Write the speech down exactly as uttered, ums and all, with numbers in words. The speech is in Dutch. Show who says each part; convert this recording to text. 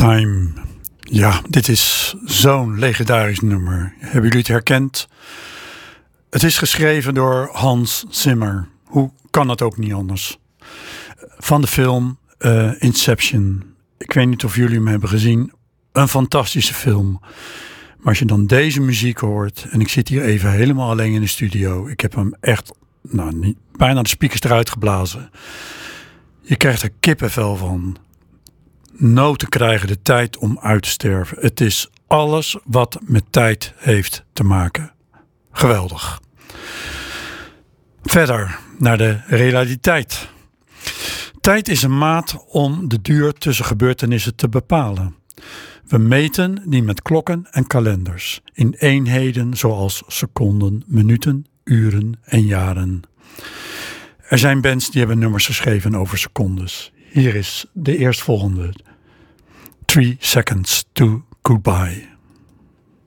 Speaker 1: Time. Ja, dit is zo'n legendarisch nummer. Hebben jullie het herkend? Het is geschreven door Hans Zimmer. Hoe kan het ook niet anders? Van de film uh, Inception. Ik weet niet of jullie hem hebben gezien. Een fantastische film. Maar als je dan deze muziek hoort... en ik zit hier even helemaal alleen in de studio. Ik heb hem echt nou, niet, bijna de speakers eruit geblazen. Je krijgt er kippenvel van. Noten krijgen de tijd om uit te sterven. Het is alles wat met tijd heeft te maken. Geweldig. Verder naar de realiteit. Tijd is een maat om de duur tussen gebeurtenissen te bepalen. We meten die met klokken en kalenders. In eenheden zoals seconden, minuten, uren en jaren. Er zijn bands die hebben nummers geschreven over secondes. Hier is de eerstvolgende. Three seconds to goodbye.